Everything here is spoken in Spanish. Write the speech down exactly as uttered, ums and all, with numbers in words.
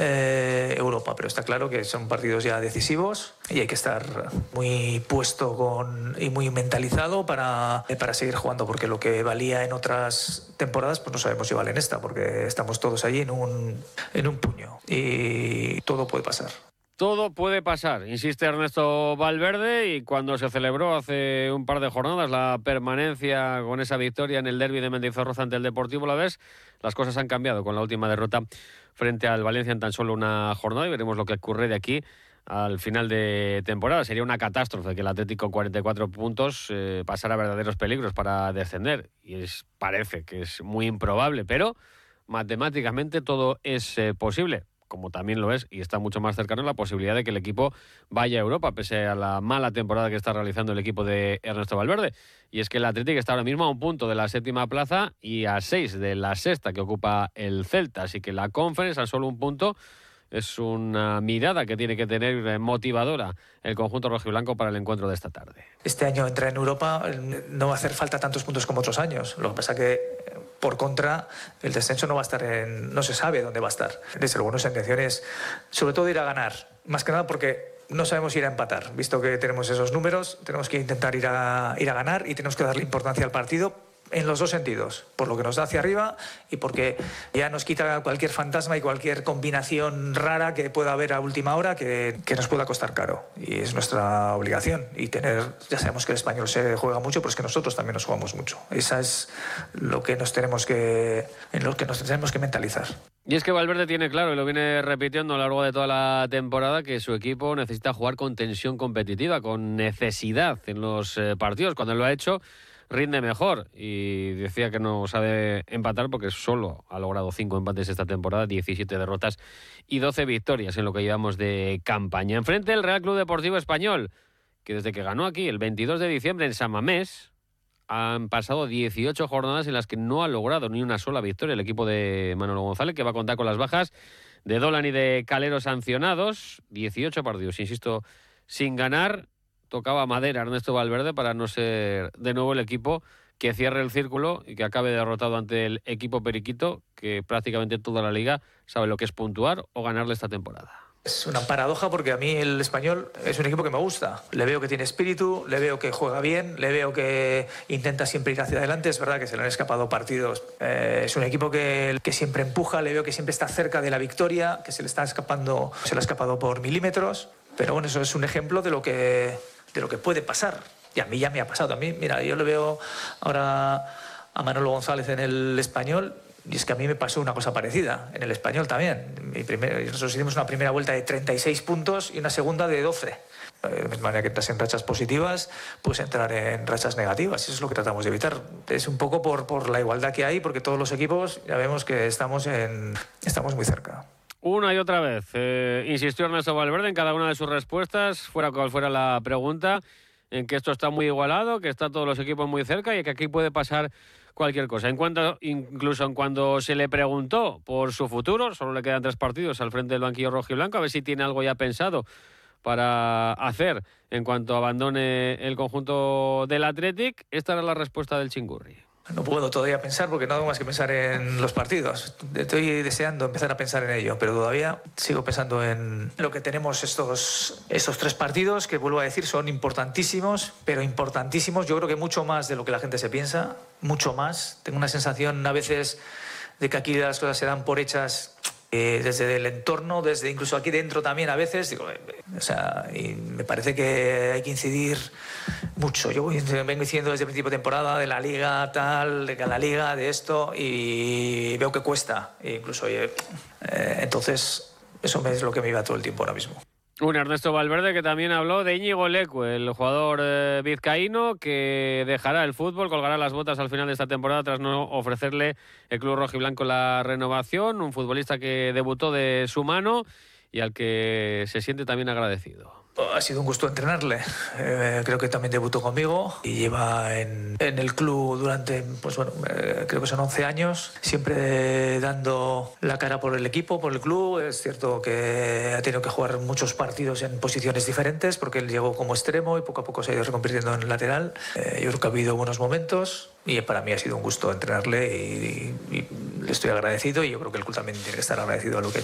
eh, Europa, pero está claro que son partidos ya decisivos y hay que estar muy puesto con, y muy mentalizado para, para seguir jugando, porque lo que valía en otras temporadas pues no sabemos si vale en esta, porque estamos todos allí en un, en un puño y todo puede pasar. Todo puede pasar, insiste Ernesto Valverde, y cuando se celebró hace un par de jornadas la permanencia con esa victoria en el derbi de Mendizorroza ante el Deportivo Alavés, las cosas han cambiado con la última derrota frente al Valencia en tan solo una jornada, y veremos lo que ocurre de aquí al final de temporada. Sería una catástrofe que el Atlético con cuarenta y cuatro puntos eh, pasara verdaderos peligros para descender, y es, parece que es muy improbable, pero matemáticamente todo es eh, posible, como también lo es, y está mucho más cercano, la posibilidad de que el equipo vaya a Europa, pese a la mala temporada que está realizando el equipo de Ernesto Valverde. Y es que el Atlético está ahora mismo a un punto de la séptima plaza y a seis de la sexta que ocupa el Celta, así que la Conference a solo un punto es una mirada que tiene que tener motivadora el conjunto rojiblanco para el encuentro de esta tarde. Este año entrar en Europa no va a hacer falta tantos puntos como otros años. Lo que pasa que, por contra, el descenso no va a estar en... no se sabe dónde va a estar. Desde luego nuestra intención es, sobre todo, ir a ganar. Más que nada porque no sabemos ir a empatar. Visto que tenemos esos números, tenemos que intentar ir a, ir a ganar y tenemos que darle importancia al partido en los dos sentidos, por lo que nos da hacia arriba y porque ya nos quita cualquier fantasma y cualquier combinación rara que pueda haber a última hora que, que nos pueda costar caro. Y es nuestra obligación. Y tener, ya sabemos que el Español se juega mucho, pero es que nosotros también nos jugamos mucho. Esa es lo que nos tenemos que, en lo que nos tenemos que mentalizar. Y es que Valverde tiene claro, y lo viene repitiendo a lo largo de toda la temporada, que su equipo necesita jugar con tensión competitiva, con necesidad en los eh, partidos. Cuando lo ha hecho, rinde mejor, y decía que no sabe empatar porque solo ha logrado cinco empates esta temporada, diecisiete derrotas y doce victorias en lo que llevamos de campaña. Enfrente el Real Club Deportivo Español, que desde que ganó aquí el veintidós de diciembre en San Mamés, han pasado dieciocho jornadas en las que no ha logrado ni una sola victoria el equipo de Manolo González, que va a contar con las bajas de Dolan y de Calero sancionados. dieciocho partidos, insisto, sin ganar. Tocaba madera Ernesto Valverde para no ser de nuevo el equipo que cierre el círculo y que acabe derrotado ante el equipo periquito, que prácticamente toda la liga sabe lo que es puntuar o ganarle esta temporada. Es una paradoja porque a mí el Español es un equipo que me gusta. Le veo que tiene espíritu, le veo que juega bien, le veo que intenta siempre ir hacia adelante. Es verdad que se le han escapado partidos. Eh, es un equipo que, que siempre empuja, le veo que siempre está cerca de la victoria, que se le está escapando, se le ha escapado por milímetros. Pero bueno, eso es un ejemplo de lo que... de lo que puede pasar. Y a mí ya me ha pasado. A mí, mira, yo le veo ahora a Manolo González en el Español, y es que a mí me pasó una cosa parecida en el Español también. Mi primer, nosotros hicimos una primera vuelta de treinta y seis puntos y una segunda de doce. De misma manera que entras en rachas positivas, puedes entrar en rachas negativas. Eso es lo que tratamos de evitar. Es un poco por, por la igualdad que hay, porque todos los equipos ya vemos que estamos, en, estamos muy cerca. Una y otra vez, eh, insistió Ernesto Valverde en cada una de sus respuestas, fuera cual fuera la pregunta, en que esto está muy igualado, que están todos los equipos muy cerca y que aquí puede pasar cualquier cosa. En cuanto, incluso en cuando se le preguntó por su futuro, solo le quedan tres partidos al frente del banquillo rojo y blanco, a ver si tiene algo ya pensado para hacer en cuanto abandone el conjunto del Athletic. Esta era la respuesta del Chingurri. No puedo todavía pensar porque no hago más que pensar en los partidos. Estoy deseando empezar a pensar en ello, pero todavía sigo pensando en lo que tenemos estos, estos tres partidos, que vuelvo a decir son importantísimos, pero importantísimos. Yo creo que mucho más de lo que la gente se piensa, mucho más. Tengo una sensación a veces de que aquí las cosas se dan por hechas eh, desde el entorno, desde incluso aquí dentro también a veces. Digo, eh, o sea, y me parece que hay que incidir mucho. Yo vengo diciendo desde el principio de temporada de la liga tal, de la liga, de esto, y veo que cuesta. E incluso, eh, entonces, eso es lo que me iba todo el tiempo ahora mismo. Un Ernesto Valverde que también habló de Íñigo Leque, el jugador eh, vizcaíno que dejará el fútbol, colgará las botas al final de esta temporada tras no ofrecerle el club rojiblanco la renovación. Un futbolista que debutó de su mano y al que se siente también agradecido. Ha sido un gusto entrenarle. Eh, creo que también debutó conmigo y lleva en, en el club durante, pues bueno, eh, creo que son once años, siempre dando la cara por el equipo, por el club. Es cierto que ha tenido que jugar muchos partidos en posiciones diferentes porque él llegó como extremo y poco a poco se ha ido reconvirtiendo en lateral. Eh, yo creo que ha habido buenos momentos y para mí ha sido un gusto entrenarle y, y, y le estoy agradecido, y yo creo que el club también tiene que estar agradecido a lo que